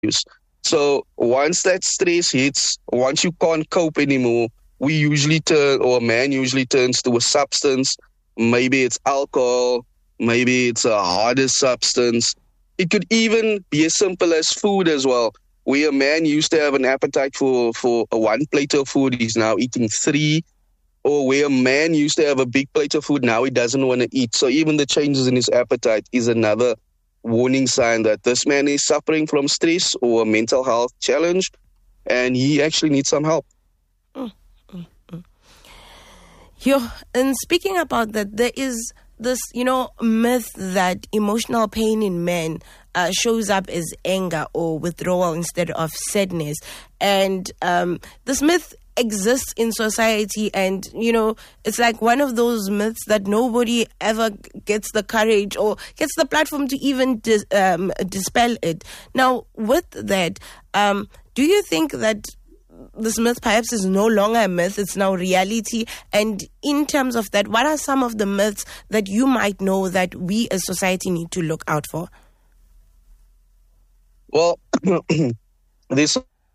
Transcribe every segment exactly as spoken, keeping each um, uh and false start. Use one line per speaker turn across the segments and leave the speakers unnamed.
So once that stress hits, once you can't cope anymore, we usually turn, or a man usually turns to a substance. Maybe it's alcohol, maybe it's a harder substance. It could even be as simple as food as well. Where a man used to have an appetite for, for a one plate of food, he's now eating three. Or where a man used to have a big plate of food, now he doesn't want to eat. So even the changes in his appetite is another warning sign that this man is suffering from stress or a mental health challenge, and he actually needs some help.
Mm, mm, mm. Yo, and speaking about that, there is this, you know, myth that emotional pain in men uh, shows up as anger or withdrawal instead of sadness. And um, this myth exists in society, and you know, it's like one of those myths that nobody ever gets the courage or gets the platform to even dis- um, dispel it. Now, with that, um, do you think that this myth perhaps is no longer a myth, it's now reality? And in terms of that, what are some of the myths that you might know that we as society need to look out for?
Well, there's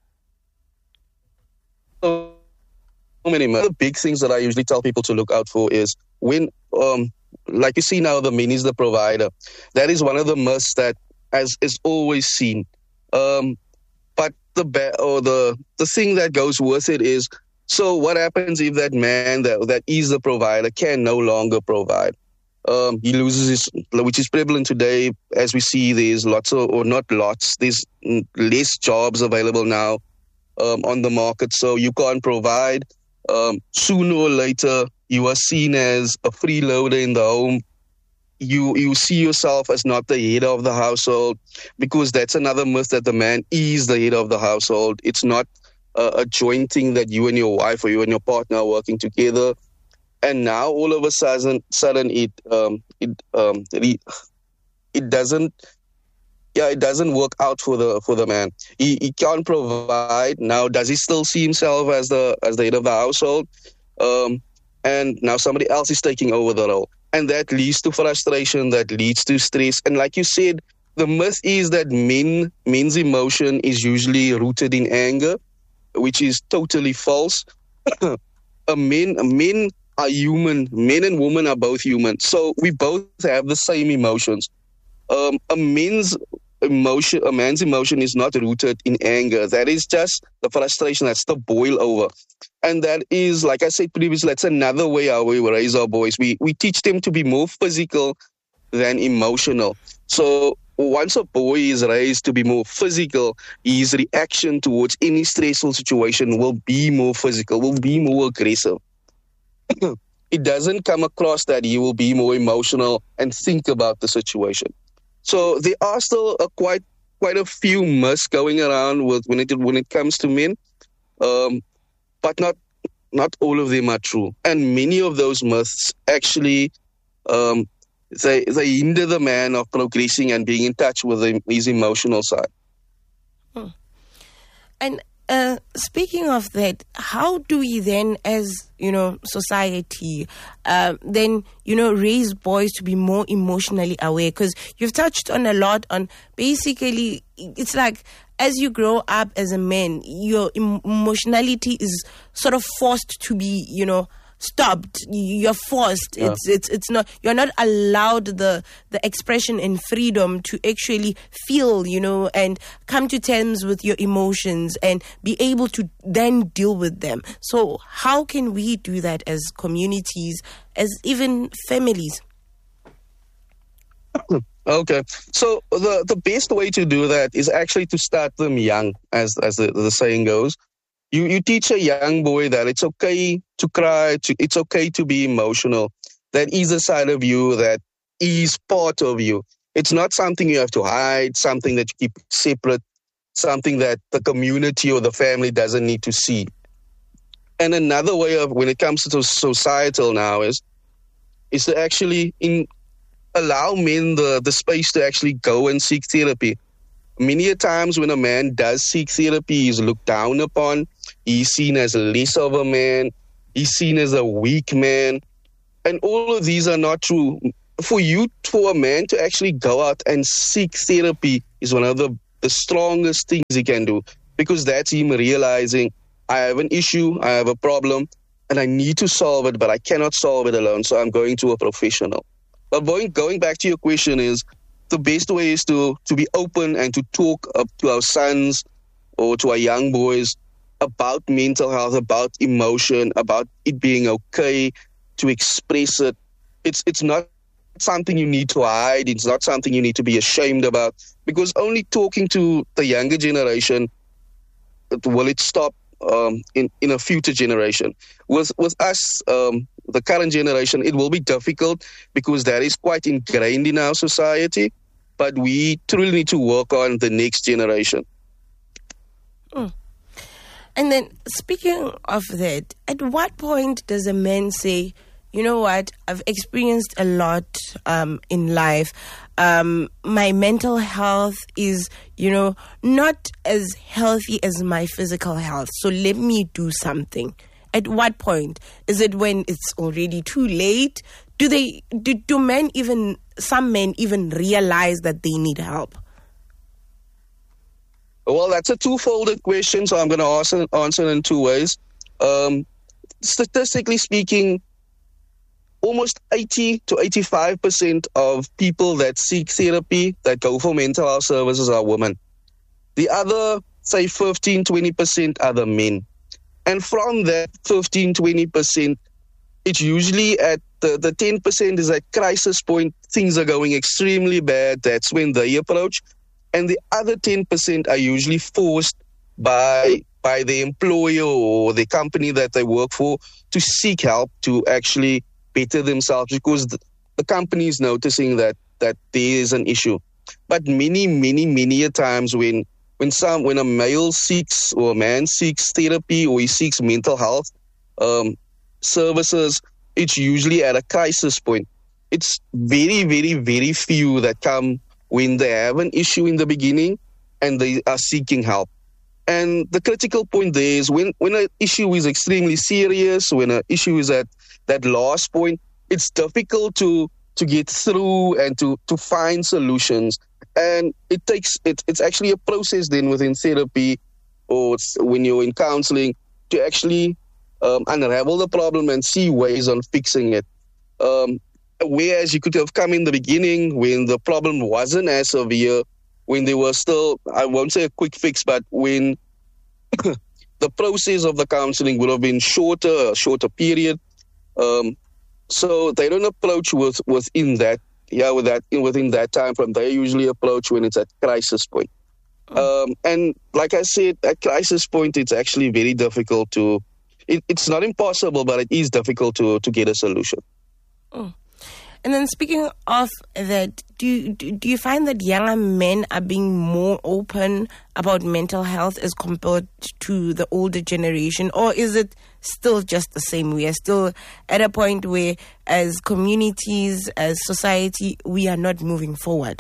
so many myths. The big things that I usually tell people to look out for is when, um, like you see now, the man is the provider. That is one of the myths that as is always seen. Um, but the ba- or the the thing that goes with it is, so what happens if that man that that is the provider can no longer provide? Um, he loses his, which is prevalent today, as we see. There's lots of, or not lots. There's less jobs available now um, on the market, so you can't provide. Um, sooner or later, you are seen as a freeloader in the home. You you see yourself as not the head of the household, because that's another myth, that the man is the head of the household. It's not a, a joint thing that you and your wife or you and your partner are working together. And now all of a sudden, sudden it um, it um, it, it doesn't yeah it doesn't work out for the for the man. He he can't provide. Now, does he still see himself as the as the head of the household? Um, and now somebody else is taking over the role. And that leads to frustration, that leads to stress. And like you said, the myth is that men, men's emotion is usually rooted in anger, which is totally false. a men, men are human. Men and women are both human. So we both have the same emotions. Um, a man's emotion, a man's emotion is not rooted in anger. That is just the frustration. That's the boil over. And that is, like I said previously, that's another way how we raise our boys. We we teach them to be more physical than emotional. So once a boy is raised to be more physical, his reaction towards any stressful situation will be more physical, will be more aggressive. It doesn't come across that he will be more emotional and think about the situation. So there are still a quite quite a few myths going around with when it when it comes to men. Um, But not not all of them are true. And many of those myths actually, um, they, they hinder the man of progressing and being in touch with him, his emotional side.
Hmm. And uh, speaking of that, how do we then, as, you know, society, uh, then, you know, raise boys to be more emotionally aware? Because you've touched on a lot on basically, it's like, as you grow up as a man, your emotionality is sort of forced to be, you know, stopped. You're forced. Yeah. It's it's it's not. You're not allowed the the expression and freedom to actually feel, you know, and come to terms with your emotions and be able to then deal with them. So how can we do that as communities, as even families?
Okay, so the, the best way to do that is actually to start them young, as as the, the saying goes. You you teach a young boy that it's okay to cry, to, it's okay to be emotional. That is a side of you that is part of you. It's not something you have to hide, something that you keep separate, something that the community or the family doesn't need to see. And another way of, when it comes to societal now, is is to actually in allow men the, the space to actually go and seek therapy. Many a times when a man does seek therapy, he's looked down upon. He's seen as less of a man. He's seen as a weak man. And all of these are not true. For you, for a man to actually go out and seek therapy is one of the the strongest things he can do, because that's him realizing, I have an issue, I have a problem, and I need to solve it, but I cannot solve it alone, so I'm going to a professional. But going, going back to your question is, the best way is to, to be open and to talk up to our sons or to our young boys about mental health, about emotion, about it being okay to express it. It's it's not something you need to hide. It's not something you need to be ashamed about, because only talking to the younger generation will it stop um, in, in a future generation. With, with us, um, the current generation, it will be difficult because that is quite ingrained in our society, but we truly need to work on the next generation.
Mm. And then, speaking of that, at what point does a man say, you know what, I've experienced a lot um, in life. Um, my mental health is, you know, not as healthy as my physical health. So let me do something. At what point? Is it when it's already too late? Do they, do, do men even, some men even realize that they need help?
Well, that's a two-folded question, so I'm going to answer, answer in two ways. Um, statistically speaking, almost eighty to eighty-five percent of people that seek therapy, that go for mental health services, are women. The other, say, fifteen, twenty percent are the men. And from that fifteen, twenty percent, it's usually at the, the ten percent is at crisis point. Things are going extremely bad. That's when they approach. And the other ten percent are usually forced by by the employer or the company that they work for to seek help to actually better themselves, because the, the company is noticing that that there is an issue. But many, many, many a times when when some when a male seeks or a man seeks therapy or he seeks mental health um, services, it's usually at a crisis point. It's very, very, very few that come when they have an issue in the beginning and they are seeking help. And the critical point there is when, when an issue is extremely serious, when an issue is at that last point, it's difficult to to get through and to, to find solutions. And it takes, it, it's actually a process then within therapy or when you're in counseling to actually um, unravel the problem and see ways on fixing it. Um, Whereas you could have come in the beginning when the problem wasn't as severe, when there was still, I won't say a quick fix, but when the process of the counseling would have been shorter, a shorter period. Um, so they don't approach with within that, yeah, with that within that time frame. They usually approach when it's at crisis point. Oh. Um, and like I said, at crisis point, it's actually very difficult to. It, it's not impossible, but it is difficult to to get a solution.
Oh. And then speaking of that, do you, do you find that younger men are being more open about mental health as compared to the older generation? Or is it still just the same? We are still at a point where as communities, as society, we are not moving forward.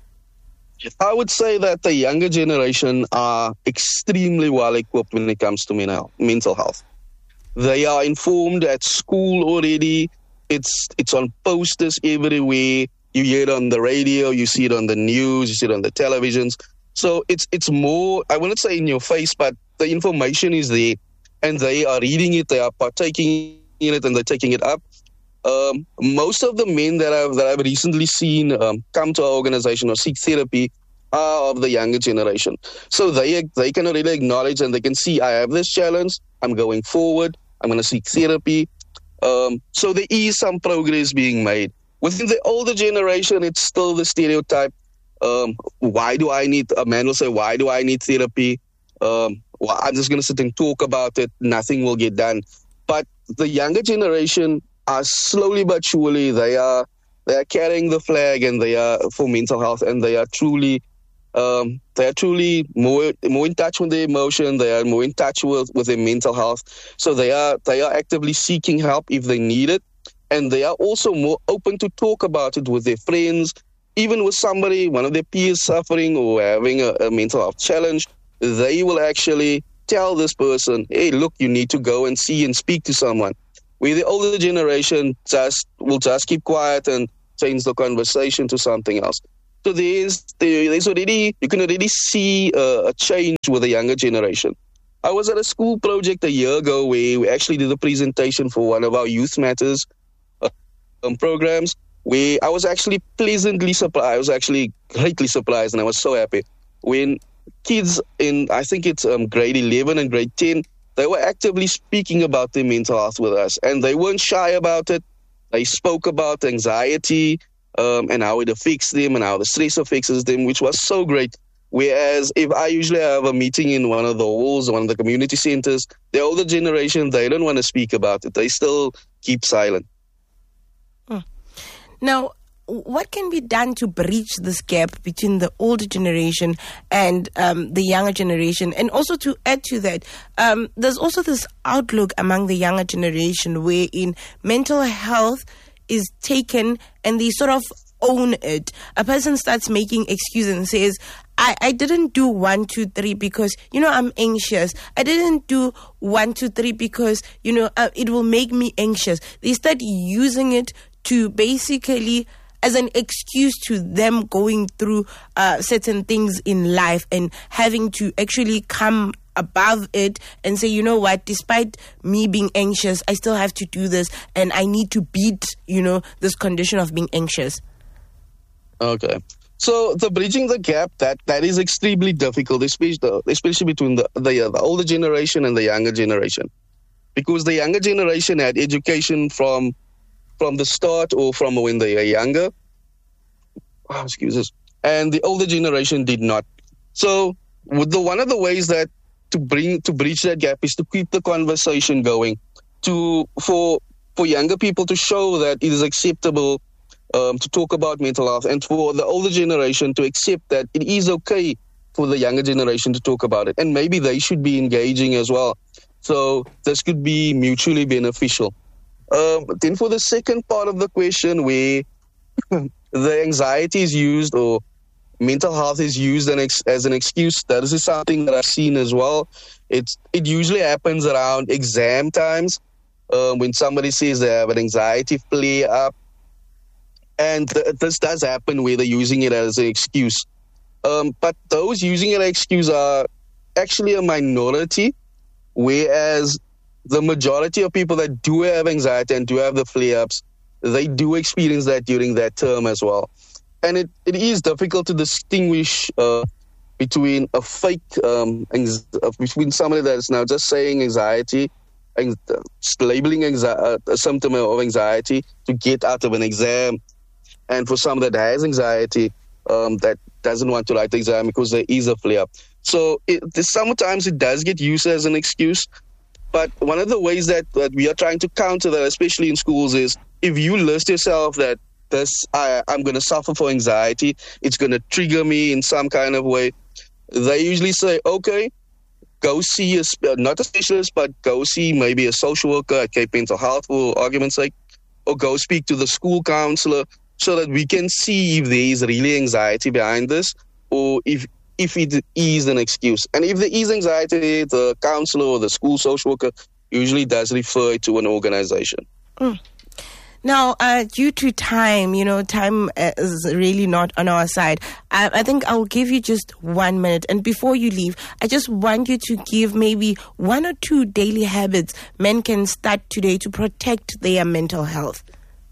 I would say that the younger generation are extremely well equipped when it comes to mental health. They are informed at school already. It's it's on posters everywhere. You hear it on the radio, you see it on the news, you see it on the televisions. So it's it's more, I wouldn't say in your face, but the information is there and they are reading it, they are partaking in it, and they're taking it up. Um, most of the men that I've that I've recently seen um, come to our organization or seek therapy are of the younger generation. So they they can already acknowledge and they can see, I have this challenge, I'm going forward, I'm going to seek therapy. Um, so there is some progress being made. Within the older generation, it's still the stereotype. Um, why do I need, a man will say, why do I need therapy? Um, well, I'm just going to sit and talk about it. Nothing will get done. But the younger generation are slowly but surely, they are they are carrying the flag and they are for mental health, and they are truly um, they are truly more more in touch with their emotion. They are more in touch with, with their mental health. So they are they are actively seeking help if they need it, and they are also more open to talk about it with their friends, even with somebody, one of their peers suffering or having a, a mental health challenge. They will actually tell this person, hey, look, you need to go and see and speak to someone. Where the older generation just will just keep quiet and change the conversation to something else. So there's there's already you can already see uh, a change with the younger generation. I was at a school project a year ago where we actually did a presentation for one of our Youth Matters uh, um, programs, where I was actually pleasantly surprised. I was actually greatly surprised, and I was so happy when kids in, I think it's um, grade eleven and grade ten, they were actively speaking about their mental health with us, and they weren't shy about it. They spoke about anxiety um, and how it affects them and how the stress affects them, which was so great. Whereas if I usually have a meeting in one of the halls, one of the community centers, the older generation, they don't want to speak about it. They still keep silent.
Hmm. Now, what can be done to breach this gap between the older generation and um, the younger generation? And also to add to that, um, there's also this outlook among the younger generation wherein mental health is taken and they sort of own it. A person starts making excuses and says, I, I didn't do one, two, three because, you know, I'm anxious. I didn't do one, two, three because, you know, uh, it will make me anxious. They start using it to basically as an excuse to them going through uh, certain things in life and having to actually come above it and say, you know what, despite me being anxious, I still have to do this and I need to beat, you know, this condition of being anxious.
Okay. So the bridging the gap, that, that is extremely difficult, especially, especially between the, the, uh, the older generation and the younger generation. Because the younger generation had education from from the start or from when they were younger. Oh, excuses. And the older generation did not. So with the one of the ways that to bring to bridge that gap is to keep the conversation going, to for for younger people to show that it is acceptable um, to talk about mental health, and for the older generation to accept that it is okay for the younger generation to talk about it, and maybe they should be engaging as well. So this could be mutually beneficial. Um, then for the second part of the question, where the anxiety is used or mental health is used an ex- as an excuse, that is something that I've seen as well. It's, it usually happens around exam times um, when somebody says they have an anxiety flare up. And th- this does happen where they're using it as an excuse. Um, but those using it as an excuse are actually a minority, whereas the majority of people that do have anxiety and do have the flare-ups, they do experience that during that term as well. And it, it is difficult to distinguish uh, between a fake, um, anx- uh, between somebody that's now just saying anxiety, and uh, labeling anxi- uh, a symptom of anxiety to get out of an exam, and for someone that has anxiety um, that doesn't want to write the exam because there is a flare-up. So it, sometimes it does get used as an excuse. But one of the ways that, that we are trying to counter that, especially in schools, is if you list yourself that this I, I'm going to suffer for anxiety, it's going to trigger me in some kind of way, they usually say, okay, go see, a, not a specialist, but go see maybe a social worker at Cape Mental Health, for argument's sake, or go speak to the school counselor so that we can see if there is really anxiety behind this or if if it is an excuse. And if there is anxiety, the counselor or the school social worker usually does refer to an organization.
Mm. Now, uh, due to time, you know, time uh, is really not on our side. I, I think I'll give you just one minute. And before you leave, I just want you to give maybe one or two daily habits men can start today to protect their mental health.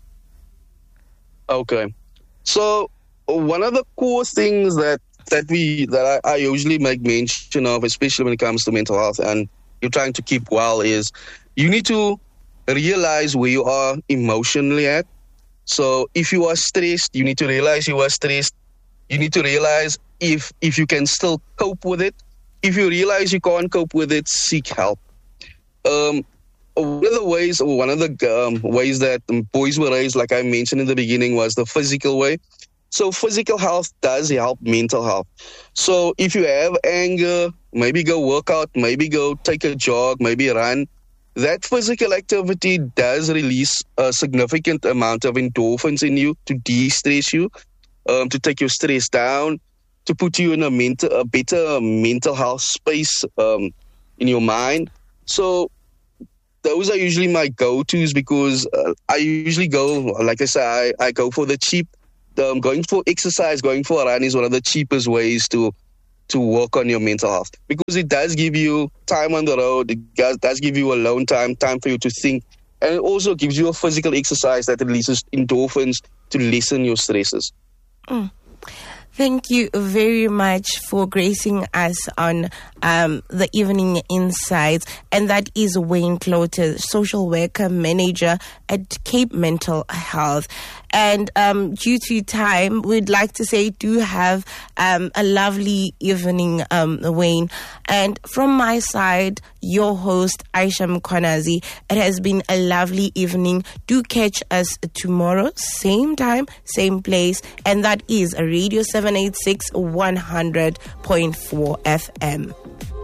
Okay. So one of the core things that that we that I, I usually make mention of, especially when it comes to mental health and you're trying to keep well, is you need to realize where you are emotionally at. So if you are stressed, you need to realize you are stressed. You need to realize if if you can still cope with it. If you realize you can't cope with it, seek help. Um, one of the ways, or one of the um, ways that boys were raised, like I mentioned in the beginning, was the physical way. So physical health does help mental health. So if you have anger, maybe go work out, maybe go take a jog, maybe run. That physical activity does release a significant amount of endorphins in you to de-stress you, um, to take your stress down, to put you in a, mental, a better mental health space um, in your mind. So those are usually my go-tos because uh, I usually go, like I said, I, I go for the cheap um, going for exercise, going for a run is one of the cheapest ways to to work on your mental health, because it does give you time on the road. It does, does give you alone time, time for you to think. And it also gives you a physical exercise that releases endorphins to lessen your stresses.
Mm. Thank you very much for gracing us on um, the Evening Insights. And that is Wayne Cloete, social worker manager at Cape Mental Health. And um, due to time, we'd like to say do have um, a lovely evening, um, Wayne. And from my side, your host, Aisha Mkhwanazi, it has been a lovely evening. Do catch us tomorrow, same time, same place. And that is Radio seven eighty-six one hundred point four F M.